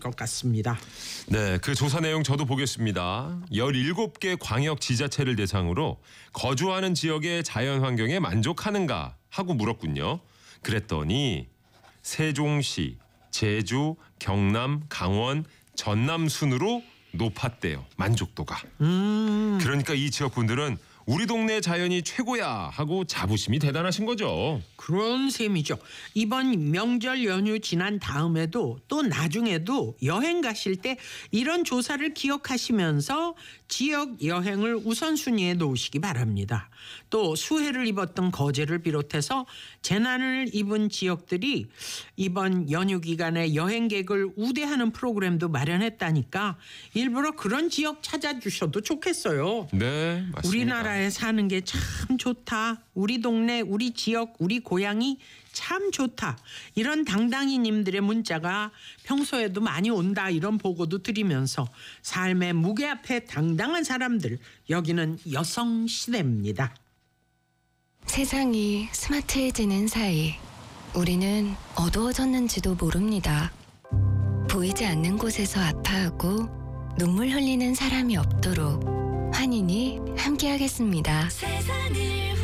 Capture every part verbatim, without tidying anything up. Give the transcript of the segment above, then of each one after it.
것 같습니다. 네, 그 조사 내용 저도 보겠습니다. 열일곱 개 광역 지자체를 대상으로 거주하는 지역의 자연 환경에 만족하는가 하고 물었군요. 그랬더니 세종시, 제주, 경남, 강원, 전남 순으로 높았대요. 만족도가. 음. 그러니까 이 지역 분들은 우리 동네 자연이 최고야 하고 자부심이 대단하신 거죠. 그런 셈이죠. 이번 명절 연휴 지난 다음에도 또 나중에도 여행 가실 때 이런 조사를 기억하시면서 지역 여행을 우선순위에 놓으시기 바랍니다. 또 수해를 입었던 거제를 비롯해서 재난을 입은 지역들이 이번 연휴 기간에 여행객을 우대하는 프로그램도 마련했다니까 일부러 그런 지역 찾아주셔도 좋겠어요. 네, 맞습니다. 우리나라에 사는 게 참 좋다. 우리 동네, 우리 지역, 우리 고향이 참 좋다. 이런 당당히님들의 문자가 평소에도 많이 온다. 이런 보고도 드리면서 삶의 무게 앞에 당당한 사람들, 여기는 여성 시대입니다. 세상이 스마트해지는 사이 우리는 어두워졌는지도 모릅니다. 보이지 않는 곳에서 아파하고 눈물 흘리는 사람이 없도록 환인이 함께하겠습니다. 세상을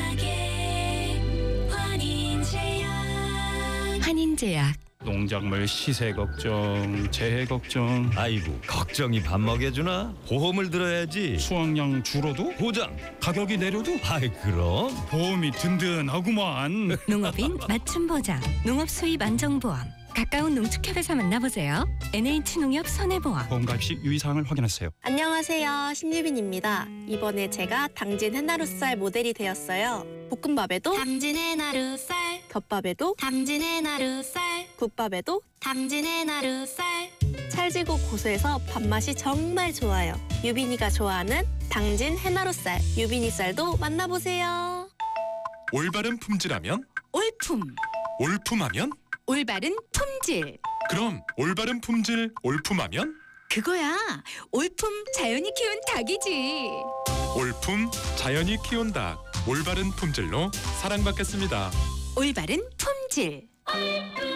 환하게 환인제약. 환인제약. 농작물 시세 걱정, 재해 걱정, 아이고 걱정이 밥 먹여주나? 보험을 들어야지. 수확량 줄어도 보장. 가격이 내려도 아이 그럼. 보험이 든든하구만. 농업인 맞춤 보장. 농업 수입 안정보험. 가까운 농축협에서 만나보세요. 엔에이치농협 손해보험. 보험가입 유의사항을 확인하세요. 안녕하세요. 신유빈입니다. 이번에 제가 당진 해나루쌀 모델이 되었어요. 볶음밥에도 당진 해나루쌀, 덮밥에도 당진 해나루쌀, 국밥에도 당진 해나루쌀. 찰지고 고소해서 밥맛이 정말 좋아요. 유빈이가 좋아하는 당진 해나루쌀, 유빈이 쌀도 만나보세요. 올바른 품질하면? 올품, 올품하면? 올바른 품질. 그럼 올바른 품질 올품하면? 그거야. 올품 자연이 키운 닭이지. 올품 자연이 키운 닭. 올바른 품질로 사랑받겠습니다. 올바른 품질.